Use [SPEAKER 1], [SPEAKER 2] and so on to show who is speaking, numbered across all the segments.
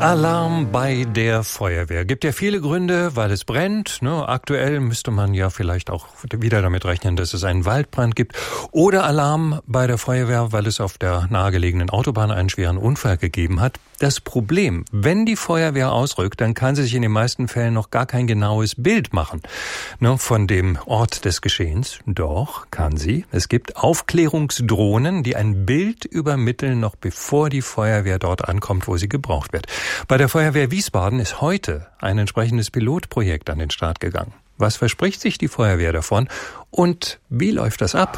[SPEAKER 1] Alarm bei der Feuerwehr. Gibt ja viele Gründe, weil es brennt. Aktuell müsste man ja vielleicht auch wieder damit rechnen, dass es einen Waldbrand gibt. Oder Alarm bei der Feuerwehr, weil es auf der nahegelegenen Autobahn einen schweren Unfall gegeben hat. Das Problem, wenn die Feuerwehr ausrückt, dann kann sie sich in den meisten Fällen noch gar kein genaues Bild machen von dem Ort des Geschehens. Doch, kann sie. Es gibt Aufklärungsdrohnen, die ein Bild übermitteln, noch bevor die Feuerwehr dort ankommt, wo sie gebraucht wird. Bei der Feuerwehr Wiesbaden ist heute ein entsprechendes Pilotprojekt an den Start gegangen. Was verspricht sich die Feuerwehr davon und wie läuft das ab?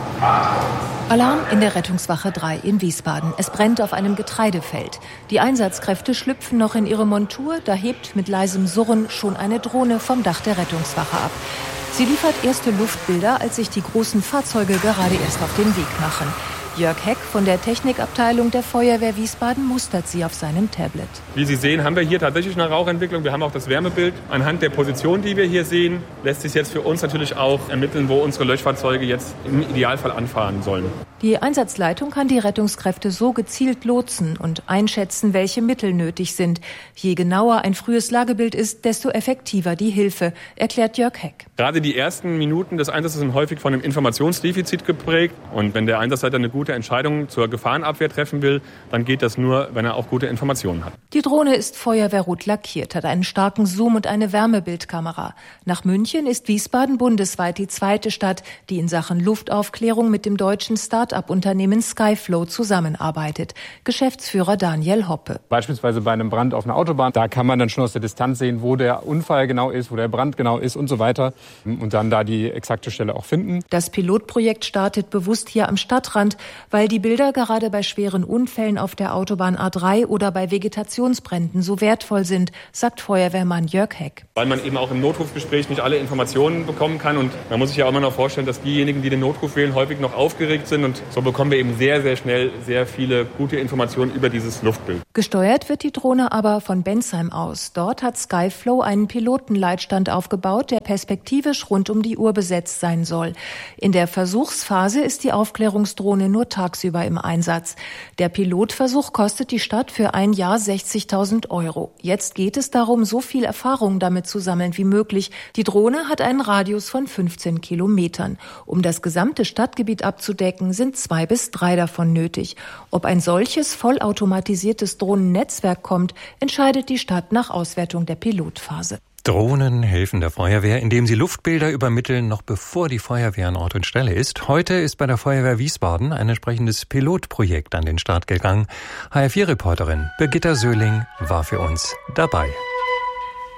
[SPEAKER 2] Alarm in der Rettungswache 3 in Wiesbaden. Es brennt auf einem Getreidefeld. Die Einsatzkräfte schlüpfen noch in ihre Montur, da hebt mit leisem Surren schon eine Drohne vom Dach der Rettungswache ab. Sie liefert erste Luftbilder, als sich die großen Fahrzeuge gerade erst auf den Weg machen. Jörg Heck von der Technikabteilung der Feuerwehr Wiesbaden mustert sie auf seinem Tablet.
[SPEAKER 3] Wie Sie sehen, haben wir hier tatsächlich eine Rauchentwicklung. Wir haben auch das Wärmebild. Anhand der Position, die wir hier sehen, lässt sich jetzt für uns natürlich auch ermitteln, wo unsere Löschfahrzeuge jetzt im Idealfall anfahren sollen.
[SPEAKER 2] Die Einsatzleitung kann die Rettungskräfte so gezielt lotsen und einschätzen, welche Mittel nötig sind. Je genauer ein frühes Lagebild ist, desto effektiver die Hilfe, erklärt Jörg Heck.
[SPEAKER 3] Gerade die ersten Minuten des Einsatzes sind häufig von einem Informationsdefizit geprägt. Und wenn der Einsatzleiter eine gute Entscheidung zur Gefahrenabwehr treffen will, dann geht das nur, wenn er auch gute Informationen hat.
[SPEAKER 2] Die Drohne ist feuerwehrrot lackiert, hat einen starken Zoom und eine Wärmebildkamera. Nach München ist Wiesbaden bundesweit die zweite Stadt, die in Sachen Luftaufklärung mit dem deutschen Start-up-Unternehmen Skyflow zusammenarbeitet. Geschäftsführer Daniel Hoppe.
[SPEAKER 4] Beispielsweise bei einem Brand auf einer Autobahn, da kann man dann schon aus der Distanz sehen, wo der Unfall genau ist, wo der Brand genau ist und so weiter. Und dann da die exakte Stelle auch finden.
[SPEAKER 2] Das Pilotprojekt startet bewusst hier am Stadtrand, weil die Bilder gerade bei schweren Unfällen auf der Autobahn A3 oder bei Vegetationsbränden so wertvoll sind, sagt Feuerwehrmann Jörg Heck.
[SPEAKER 3] Weil man eben auch im Notrufgespräch nicht alle Informationen bekommen kann. Und man muss sich ja auch immer noch vorstellen, dass diejenigen, die den Notruf wählen, häufig noch aufgeregt sind. Und so bekommen wir eben sehr, sehr schnell sehr viele gute Informationen über dieses Luftbild.
[SPEAKER 2] Gesteuert wird die Drohne aber von Bensheim aus. Dort hat Skyflow einen Pilotenleitstand aufgebaut, der perspektivisch rund um die Uhr besetzt sein soll. In der Versuchsphase ist die Aufklärungsdrohne nur tagsüber im Einsatz. Der Pilotversuch kostet die Stadt für ein Jahr 60.000 €. Jetzt geht es darum, so viel Erfahrung damit zu sammeln wie möglich. Die Drohne hat einen Radius von 15 Kilometern. Um das gesamte Stadtgebiet abzudecken, sind 2 bis 3 davon nötig. Ob ein solches vollautomatisiertes Drohnennetzwerk kommt, entscheidet die Stadt nach Auswertung der Pilotphase.
[SPEAKER 1] Drohnen helfen der Feuerwehr, indem sie Luftbilder übermitteln, noch bevor die Feuerwehr an Ort und Stelle ist. Heute ist bei der Feuerwehr Wiesbaden ein entsprechendes Pilotprojekt an den Start gegangen. HR4-Reporterin Birgitta Söhling war für uns dabei.